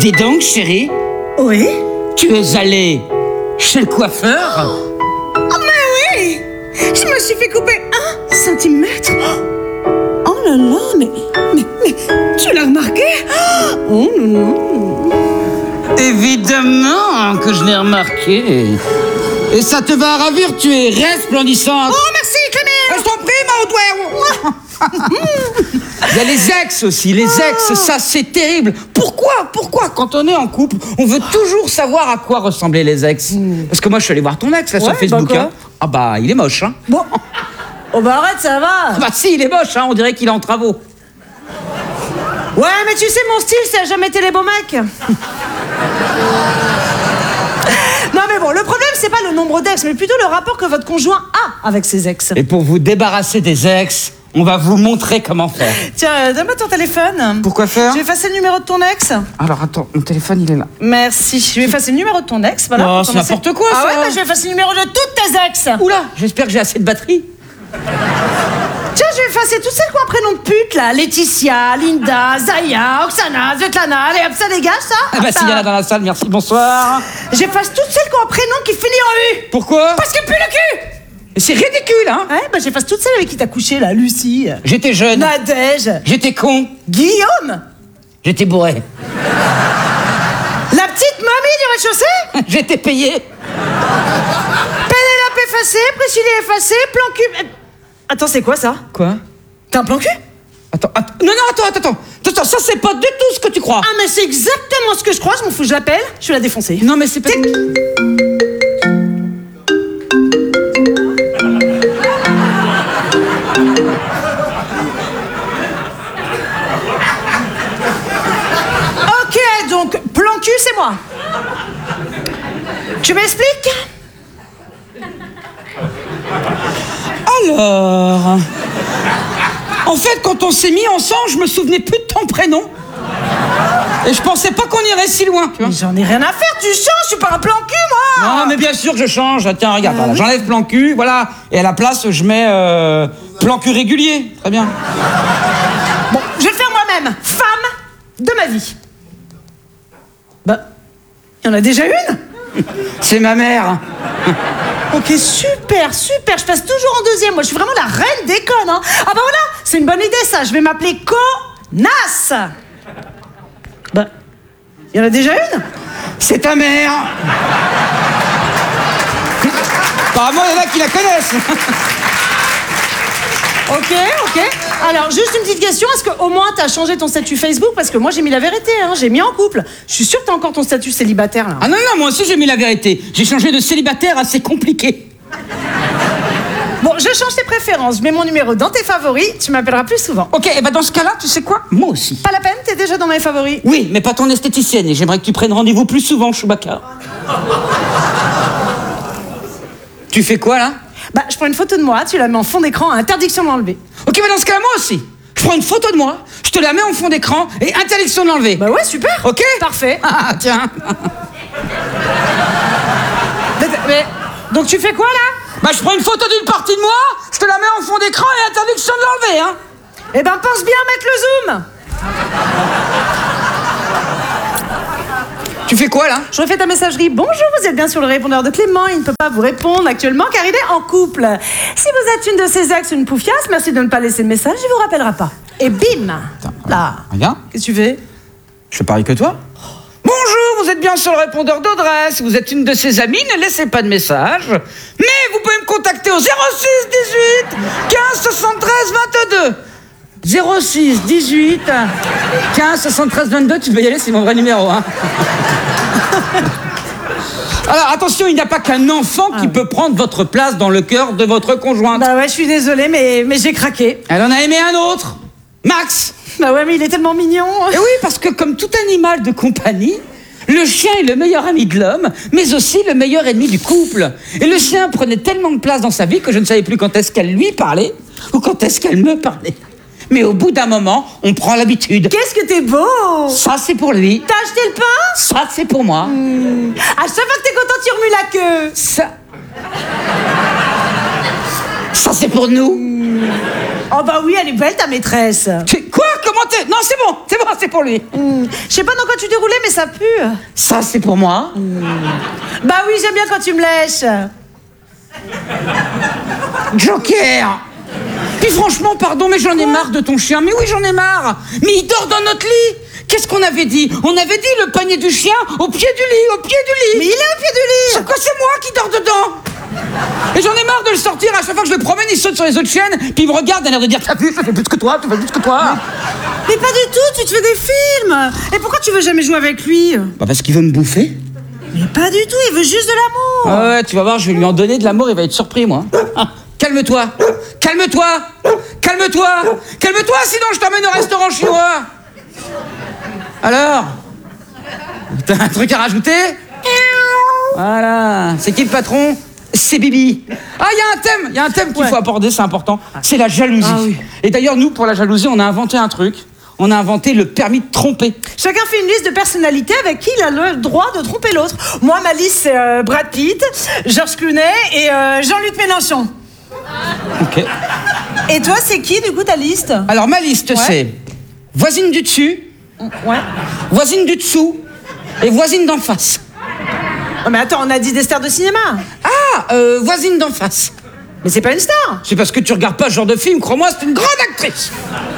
Dis donc, chérie, Oui? tu es allée chez le coiffeur? Oh, mais oui! Je me suis fait couper 1 centimètre. Oh là là, mais tu l'as remarqué? Oh non. Évidemment que je l'ai remarqué. Et ça te va ravir, tu es resplendissante. Oh, merci, Clément! Je t'en prie, ma haute. Il y a les ex aussi, les ex, ça c'est terrible. Pourquoi quand on est en couple, on veut toujours savoir à quoi ressemblaient les ex? Parce que moi je suis allé voir ton ex là sur Ouais, Facebook. bah quoi? Hein. Ah bah il est moche, hein. Bon. Oh bah arrête, ça va. Bah si, il est moche, hein, on dirait qu'il est en travaux. Ouais, mais tu sais, mon style, ça a jamais été les beaux mecs. Non mais bon, le problème, c'est pas le nombre d'ex, mais plutôt le rapport que votre conjoint a avec ses ex. Et pour vous débarrasser des ex, on va vous montrer comment faire. Tiens, donne-moi ton téléphone. Pourquoi faire? Je vais effacer le numéro de ton ex. Alors attends, mon téléphone il est là. Merci. Je vais effacer le numéro de ton ex. Voilà. Oh, pour c'est commencer. n'importe quoi, Ah ça. ouais, bah, je vais effacer le numéro de toutes tes ex. Oula, j'espère que j'ai assez de batterie. Tiens, je vais effacer toutes celles qui ont un prénom de pute, là. Laetitia, Linda, Zaya, Oksana, Svetlana. Allez, hop, ça dégage, ça. Ah bah s'il y en a dans la salle, merci, bonsoir. J'efface toutes celles qui ont un prénom qui finit en U. Pourquoi? Parce que pue le cul. C'est ridicule, hein. Ouais, bah j'efface toutes celles avec qui t'as couché, là. Lucie, J'étais jeune, Nadège, j'étais con, Guillaume, j'étais bourré, la petite mamie du rez-de-chaussée, j'étais payé. Pénélope effacée, Priscilla effacée, plan cul... Attends, c'est quoi, ça? Quoi? T'as un plan cul? Attends, non, attends, ça c'est pas du tout ce que tu crois. Ah, mais c'est exactement ce que je crois, je m'en fous, je l'appelle, je vais la défoncer. Non mais c'est pas... Ok, donc, plan cul, c'est moi. Tu m'expliques? Alors... En fait, quand on s'est mis ensemble, je me souvenais plus de ton prénom. Et je pensais pas qu'on irait si loin, tu vois. Mais j'en ai rien à faire, tu changes, je suis pas un plan cul, moi. Non, mais bien sûr que je change. Tiens, regarde, voilà, j'enlève plan cul, voilà. Et à la place, je mets plan cul régulier. Très bien. Bon, je vais le faire moi-même. Femme de ma vie. Bah, il y en a déjà une? C'est ma mère. Ok, super, je passe toujours en deuxième. Moi, je suis vraiment la reine des connes, hein. Ah bah voilà, c'est une bonne idée, ça. Je vais m'appeler Connasse. Bah, il y en a déjà une? C'est ta mère. Apparemment, il y en a qui la connaissent. Ok. Alors, juste une petite question. Est-ce qu'au moins, t'as changé ton statut Facebook? Parce que moi, j'ai mis la vérité, hein. J'ai mis en couple. Je suis sûre que t'as encore ton statut célibataire, là. Ah non, moi aussi j'ai mis la vérité. J'ai changé de célibataire à c'est compliqué. Bon, je change tes préférences. Je mets mon numéro dans tes favoris. Tu m'appelleras plus souvent. Ok, et bah dans ce cas-là, tu sais quoi? Moi aussi. Pas la peine, t'es déjà dans mes favoris. Oui, mais pas ton esthéticienne, et j'aimerais que tu prennes rendez-vous plus souvent, Chewbacca. Tu fais quoi, là? Bah, je prends une photo de moi, tu la mets en fond d'écran, interdiction de l'enlever. Ok, mais dans ce cas-là, moi aussi. Je prends une photo de moi, je te la mets en fond d'écran, et interdiction de l'enlever. Bah ouais, super. Ok? Parfait. Ah, tiens. Mais, donc tu fais quoi, là? Bah, je prends une photo d'une partie de moi, je te la mets en fond d'écran, et interdiction de l'enlever, hein. Eh ben, pense bien à mettre le zoom. Tu fais quoi, là? Je refais ta messagerie. Bonjour, vous êtes bien sur le répondeur de Clément. Il ne peut pas vous répondre actuellement car il est en couple. Si vous êtes une de ses ex ou une poufiasse, merci de ne pas laisser de message, il vous rappellera pas. Et bim. Là. Regarde. Qu'est-ce que tu fais? Je fais pareil que toi. Bonjour, vous êtes bien sur le répondeur d'Audrey. Si vous êtes une de ses amies, ne laissez pas de message. Mais vous pouvez me contacter au 06 18 15 73 22. 06 18 15 73 22. Tu peux y aller, c'est mon vrai numéro, hein. Alors attention, il n'y a pas qu'un enfant qui peut prendre votre place dans le cœur de votre conjointe. Bah ouais, je suis désolée, mais j'ai craqué. Elle en a aimé un autre, Max. Bah ouais, mais il est tellement mignon. Et oui, parce que comme tout animal de compagnie, le chien est le meilleur ami de l'homme, mais aussi le meilleur ennemi du couple. Et le chien prenait tellement de place dans sa vie que je ne savais plus quand est-ce qu'elle lui parlait ou quand est-ce qu'elle me parlait. Mais au bout d'un moment, on prend l'habitude. Qu'est-ce que t'es beau! Ça, c'est pour lui. T'as acheté le pain? Ça, c'est pour moi. À chaque fois que t'es content, tu remues la queue. Ça... Ça, c'est pour nous. Oh bah oui, elle est belle ta maîtresse. Quoi? Comment t'es? Non, c'est bon, c'est pour lui. Je sais pas dans quoi tu t'es roulé, mais ça pue. Ça, c'est pour moi. Bah oui, j'aime bien quand tu me lèches. Joker! Puis franchement, pardon, mais j'en ai marre de ton chien. Mais oui, j'en ai marre. Mais il dort dans notre lit. Qu'est-ce qu'on avait dit? On avait dit le panier du chien au pied du lit, au pied du lit. Mais il est au pied du lit. C'est quoi? C'est moi qui dors dedans. Et j'en ai marre de le sortir. À chaque fois que je le promène, il saute sur les autres chiennes. Puis il me regarde, il a l'air de dire: t'as vu, je fais plus que toi, tu fais plus que toi. Mais pas du tout, tu te fais des films. Et pourquoi tu veux jamais jouer avec lui? Bah parce qu'il veut me bouffer. Mais pas du tout, il veut juste de l'amour. Ah ouais, tu vas voir, je vais lui en donner de l'amour, il va être surpris, moi. Calme-toi, calme-toi, calme-toi, calme-toi, sinon je t'emmène au restaurant chinois. Alors? T'as un truc à rajouter? Voilà, c'est qui le patron? C'est Bibi. Ah, il y a un thème qu'il faut aborder, c'est important. C'est la jalousie. Ah oui. Et d'ailleurs, nous, pour la jalousie, on a inventé un truc. On a inventé le permis de tromper. Chacun fait une liste de personnalités avec qui il a le droit de tromper l'autre. Moi, ma liste, c'est Brad Pitt, Georges Clooney et Jean-Luc Mélenchon. Ok. Et toi, c'est qui, du coup, ta liste? Alors, ma liste, c'est voisine du dessus, Ouais. voisine du dessous et voisine d'en face. Oh, mais attends, on a dit des stars de cinéma. Ah, voisine d'en face. Mais c'est pas une star. C'est parce que tu regardes pas ce genre de film, crois-moi, c'est une grande actrice.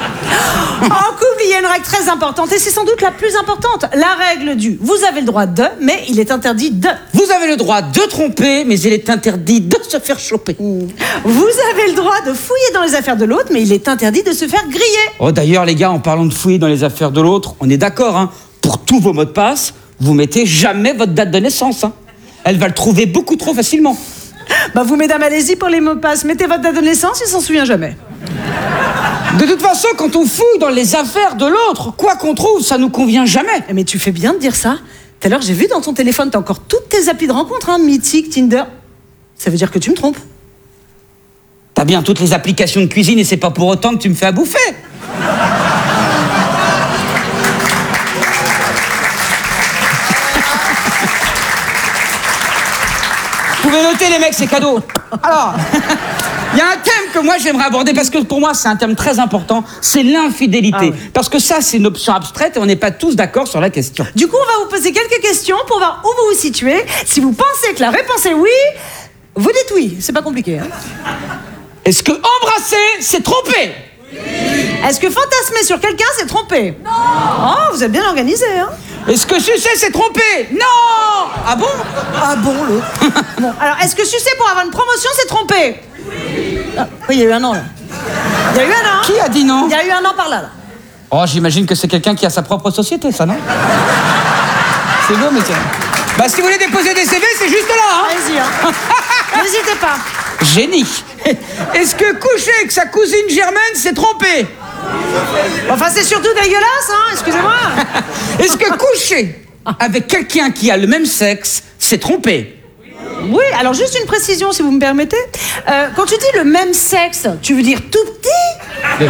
En couple, il y a une règle très importante, et c'est sans doute la plus importante. La règle du vous avez le droit de, mais il est interdit de. Vous avez le droit de tromper, mais il est interdit de se faire choper. Vous avez le droit de fouiller dans les affaires de l'autre, mais il est interdit de se faire griller. Oh, d'ailleurs, les gars, en parlant de fouiller dans les affaires de l'autre, on est d'accord, hein. Pour tous vos mots de passe, vous mettez jamais votre date de naissance, hein. Elle va le trouver beaucoup trop facilement. Bah vous, mesdames, allez-y pour les mots de passe. Mettez votre date de naissance, il s'en souvient jamais. De toute façon, quand on fouille dans les affaires de l'autre, quoi qu'on trouve, ça nous convient jamais. Mais tu fais bien de dire ça. Tout à l'heure, j'ai vu dans ton téléphone, t'as encore toutes tes applis de rencontre, hein, Mythique, Tinder. Ça veut dire que tu me trompes. T'as bien toutes les applications de cuisine et c'est pas pour autant que tu me fais à bouffer. Vous pouvez noter, les mecs, c'est cadeau. Alors, il y a un thème que moi j'aimerais aborder parce que pour moi c'est un thème très important, c'est l'infidélité. Ah oui. Parce que ça c'est une option abstraite et on n'est pas tous d'accord sur la question. Du coup, on va vous poser quelques questions pour voir où vous vous situez. Si vous pensez que la réponse est oui, vous dites oui. C'est pas compliqué. Hein. Est-ce que embrasser, c'est tromper? Est-ce que fantasmer sur quelqu'un, c'est tromper? Non. Oh, vous êtes bien organisé, hein. Est-ce que sucer, c'est tromper? Non. Ah bon? Ah bon, le. Bon, alors, est-ce que sucer pour avoir une promotion, c'est tromper? Ah, oui, il y a eu un an, là. Il y a eu un an. Qui a dit non? Il y a eu un an par là, là. Oh, j'imagine que c'est quelqu'un qui a sa propre société, ça, non? C'est beau, mais c'est... Bah, si vous voulez déposer des CV, c'est juste là, hein. Allez-y, hein. N'hésitez pas. Génie. Est-ce que coucher avec sa cousine germaine, c'est tromper? Enfin, c'est surtout dégueulasse, hein. Excusez-moi. Est-ce que coucher avec quelqu'un qui a le même sexe, c'est tromper? Oui, alors juste une précision, si vous me permettez. Quand tu dis le même sexe, tu veux dire tout petit?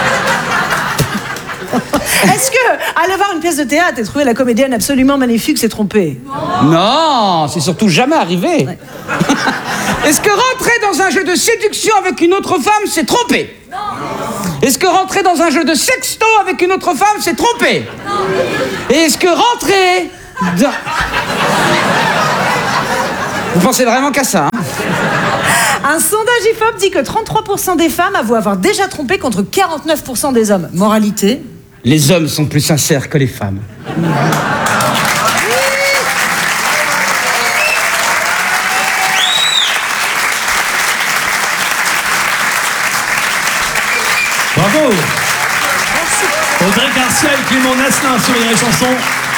Est-ce que aller voir une pièce de théâtre et trouver la comédienne absolument magnifique, c'est tromper? Non, c'est surtout jamais arrivé. Ouais. Est-ce que rentrer dans un jeu de séduction avec une autre femme, c'est tromper? Non. Est-ce que rentrer dans un jeu de sexto avec une autre femme, c'est tromper? Non. Et est-ce que rentrer dans... Vous pensez vraiment qu'à ça, hein? Un sondage IFOP dit que 33% des femmes avouent avoir déjà trompé contre 49% des hommes. Moralité? Les hommes sont plus sincères que les femmes. Bravo. Audrey Garcia et Clément Nasselin sur les chansons.